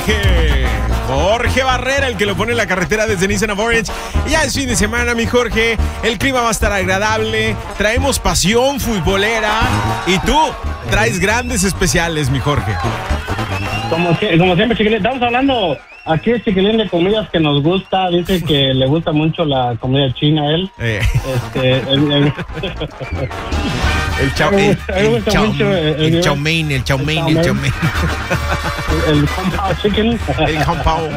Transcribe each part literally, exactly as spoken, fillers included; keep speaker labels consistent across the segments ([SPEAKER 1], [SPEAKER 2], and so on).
[SPEAKER 1] Jorge. Jorge Barrera, el que lo pone en la carretera desde Nissan of Orange. Ya es fin de semana, mi Jorge. El clima va a estar agradable. Traemos pasión futbolera. Y tú traes grandes especiales, mi Jorge.
[SPEAKER 2] Como, como siempre, chiquilín, estamos hablando aquí, chiquilín, de comidas que nos gusta. Dice que le gusta mucho la comida china a él.
[SPEAKER 1] Eh.
[SPEAKER 2] Este, el, el,
[SPEAKER 1] el chau, el, el, chau, el, el chow mein, el chow mein, el chow mein.
[SPEAKER 2] El compound chicken.
[SPEAKER 1] El compound.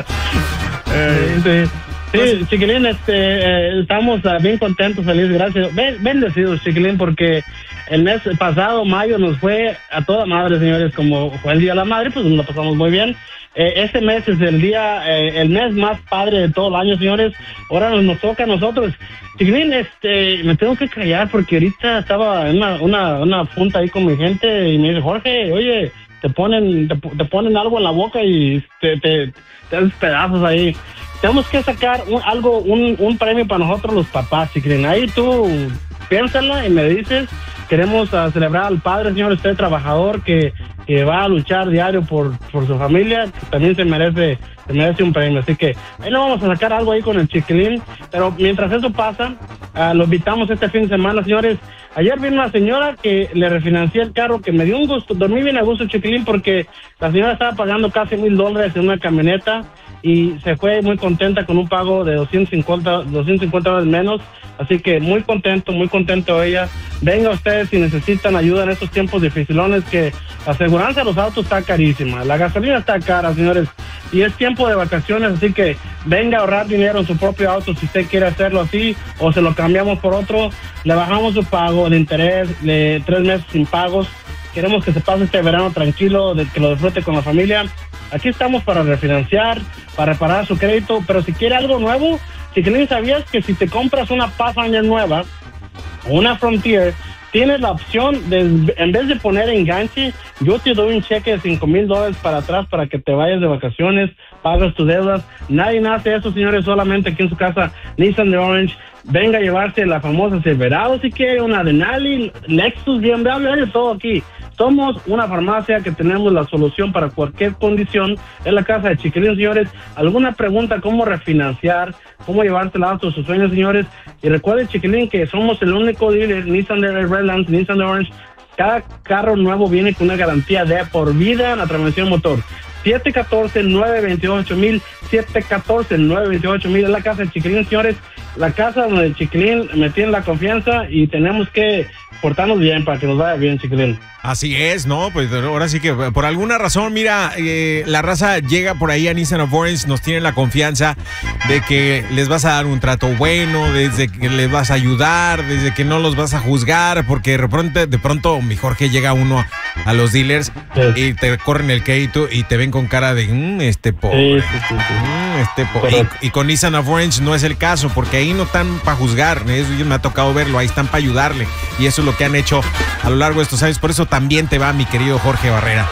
[SPEAKER 2] Eh, sí. Sí, chiquilín, este, eh, estamos uh, bien contentos, felices, gracias. Ben, bendecidos, chiquilín, porque el mes pasado, mayo, nos fue a toda madre, señores, como fue el Día de la Madre, pues nos lo pasamos muy bien. Eh, este mes es el día, eh, el mes más padre de todo el año, señores. Ahora nos, nos toca a nosotros. Chiquilín, este, me tengo que callar porque ahorita estaba en una, una, una junta ahí con mi gente y me dice, Jorge, oye, te ponen, te, te ponen algo en la boca y te, te, te haces pedazos ahí. Tenemos que sacar un, algo, un, un premio para nosotros los papás, chiquilín. Ahí tú piénsala y me dices. Queremos uh, celebrar al padre, señor, usted trabajador que, que va a luchar diario por, por su familia, que también se merece, se merece un premio. Así que ahí no vamos a sacar algo ahí con el chiquilín. Pero mientras eso pasa, uh, lo invitamos este fin de semana, señores. Ayer vino una señora que le refinancié el carro, que me dio un gusto, dormí bien a gusto, chiquilín, porque la señora estaba pagando casi mil dólares en una camioneta y se fue muy contenta con un pago de doscientos cincuenta dólares menos. Así que muy contento, muy contento ella. Venga ustedes si necesitan ayuda en estos tiempos dificilones, que la aseguranza de los autos está carísima, la gasolina está cara, señores, y es tiempo de vacaciones, así que venga a ahorrar dinero en su propio auto si usted quiere hacerlo así, o se lo cambiamos por otro, le bajamos su pago de interés, de tres meses sin pagos. Queremos que se pase este verano tranquilo, de que lo disfrute con la familia. Aquí estamos para refinanciar, para reparar su crédito, pero si quiere algo nuevo, si que sabías que si te compras una Pathfinder nueva o una Frontier, tienes la opción de, en vez de poner enganche, yo te doy un cheque de cinco mil dólares para atrás para que te vayas de vacaciones, pagas tus deudas. Nadie hace eso, señores, solamente aquí en su casa, Nissan de Orange. Venga a llevarse la famosa Silverado si quiere, una Denali, Lexus, B M W, hay de todo aquí. Somos una farmacia que tenemos la solución para cualquier condición en la casa de Chiquilín, señores. ¿Alguna pregunta? ¿Cómo refinanciar? ¿Cómo llevarse el auto a sus sueños, señores? Y recuerden, Chiquilín, que somos el único dealer Nissan de Redlands, Nissan de Orange. Cada carro nuevo viene con una garantía de por vida en la transmisión motor. siete uno cuatro, nueve dos ocho mil, siete uno cuatro, nueve dos ocho mil es la casa de Chiquilín, señores. La casa donde el Chiquilín me tiene la confianza y tenemos que portarnos bien para que nos vaya bien, Chiquilín.
[SPEAKER 1] Así es, ¿no? Pues ahora sí que por alguna razón, mira, eh, la raza llega por ahí a Nissan of Orange, nos tiene la confianza de que les vas a dar un trato bueno, desde que les vas a ayudar, desde que no los vas a juzgar, porque de pronto, de pronto mi Jorge, llega uno a los dealers sí. y te corren el crédito y te ven con cara de, mmm, este pobre, sí, sí, sí, sí. Mm, este pobre. Y, y con Nissan of Orange no es el caso, porque ahí no están para juzgar, eso me ha tocado verlo, ahí están para ayudarle, y eso es lo que han hecho a lo largo de estos años, por eso también te va mi querido Jorge Barrera.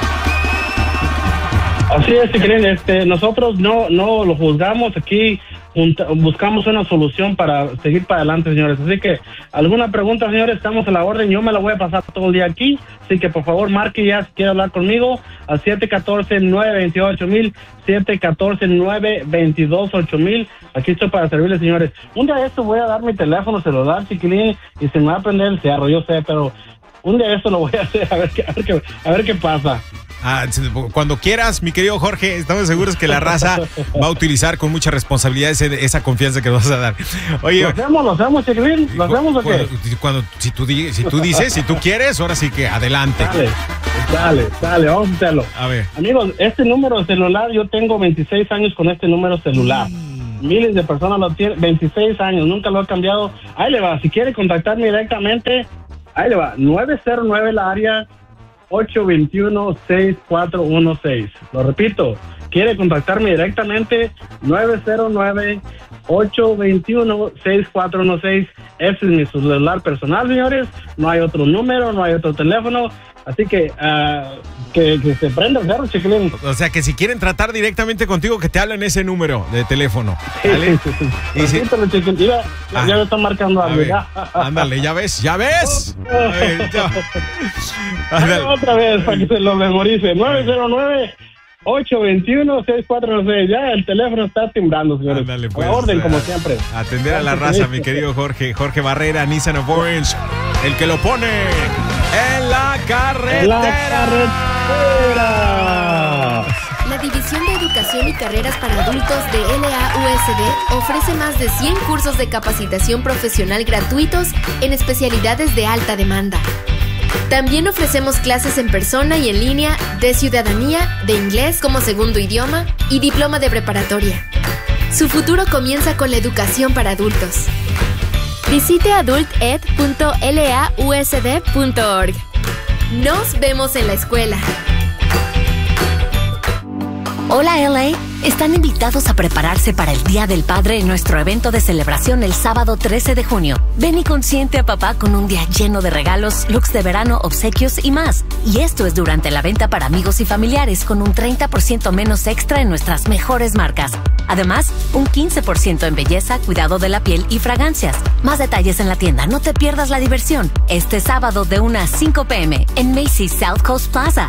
[SPEAKER 2] Así es, Chiquilín, este, nosotros no, no lo juzgamos, aquí junta, buscamos una solución para seguir para adelante, señores. Así que, alguna pregunta, señores, estamos a la orden, yo me la voy a pasar todo el día aquí, así que por favor marque ya si quiere hablar conmigo al siete uno cuatro, nueve dos ocho mil, siete uno cuatro, nueve dos ocho mil. Aquí estoy para servirles, señores. Un día de esto voy a dar mi teléfono celular, Chiquilín, y se me va a prender el cerro, yo sé, pero un día de esto lo voy a hacer, a ver qué, a ver qué, a ver qué pasa.
[SPEAKER 1] Ah, cuando quieras, mi querido Jorge, estamos seguros que la raza va a utilizar con mucha responsabilidad ese, esa confianza que nos vas a dar. Oye,
[SPEAKER 2] ¿lo hacemos, lo hacemos, Chiquilín? ¿Lo hacemos o qué?
[SPEAKER 1] Cuando, cuando, si, tú, si tú dices, si tú quieres, ahora sí que adelante.
[SPEAKER 2] Dale, dale, dale, vamos a hacerlo.
[SPEAKER 1] A ver.
[SPEAKER 2] Amigos, este número de celular, yo tengo veintiséis años con este número celular. Mm. Miles de personas lo tienen, veintiséis años, nunca lo he cambiado. Ahí le va, si quiere contactarme directamente, ahí le va, nueve cero nueve la área, ocho dos uno, seis cuatro uno seis. Lo repito, quiere contactarme directamente, nueve cero nueve, ocho dos uno, seis cuatro uno seis. Ese es mi celular personal, señores. No hay otro número, no hay otro teléfono. Así que, uh, que, que se prenda el cerro, Chiquilín.
[SPEAKER 1] O sea, que si quieren tratar directamente contigo, que te hablen ese número de teléfono. ¿Vale?
[SPEAKER 2] Sí, sí, sí. Y si... Chiquilín. Mira, ah, ya me están marcando algo. Ya.
[SPEAKER 1] Ándale, ya ves, ya ves. A ver, ya.
[SPEAKER 2] Ándale. Otra vez, para que se lo memorice. nueve cero nueve, ocho dos uno, seis cuatro seis. Ya el teléfono está timbrando, señores.
[SPEAKER 1] Ándale, pues,
[SPEAKER 2] a la orden,
[SPEAKER 1] a,
[SPEAKER 2] como siempre.
[SPEAKER 1] Atender a la raza, mi querido Jorge. Jorge Barrera, Nissan of Orange. El que lo pone en la carretera.
[SPEAKER 2] En la carretera.
[SPEAKER 3] La División de Educación y Carreras para Adultos de L A U S D ofrece más de cien cursos de capacitación profesional gratuitos en especialidades de alta demanda. También ofrecemos clases en persona y en línea de ciudadanía, de inglés como segundo idioma y diploma de preparatoria. Su futuro comienza con la educación para adultos. Visite adult ed punto lausd punto org. Nos vemos en la escuela.
[SPEAKER 4] Hola L A, están invitados a prepararse para el Día del Padre en nuestro evento de celebración el sábado trece de junio. Ven y consiente a papá con un día lleno de regalos, looks de verano, obsequios y más. Y esto es durante la venta para amigos y familiares con un treinta por ciento menos extra en nuestras mejores marcas. Además, un quince por ciento en belleza, cuidado de la piel y fragancias. Más detalles en la tienda, no te pierdas la diversión. Este sábado de una a cinco p m en Macy's South Coast Plaza.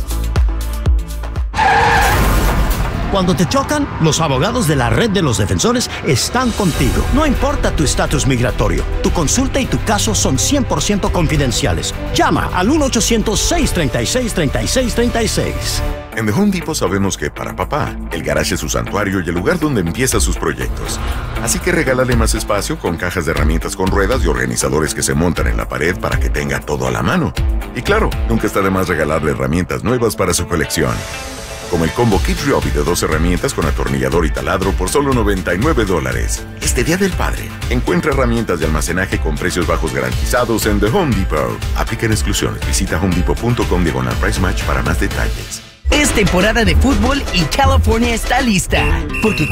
[SPEAKER 5] Cuando te chocan, los abogados de la Red de los Defensores están contigo. No importa tu estatus migratorio, tu consulta y tu caso son cien por ciento confidenciales. Llama al uno ochocientos, seis treinta y seis, treinta y seis treinta y seis.
[SPEAKER 6] En The Home Depot sabemos que para papá, el garaje es su santuario y el lugar donde empieza sus proyectos. Así que regálale más espacio con cajas de herramientas con ruedas y organizadores que se montan en la pared para que tenga todo a la mano. Y claro, nunca está de más regalarle herramientas nuevas para su colección. Como el combo Kit Ryobi de dos herramientas con atornillador y taladro por solo noventa y nueve dólares. Este Día del Padre, encuentra herramientas de almacenaje con precios bajos garantizados en The Home Depot. Aplican exclusiones. Visita homedepot punto com diagonal price match para más detalles.
[SPEAKER 7] Es temporada de fútbol y California está lista. Porque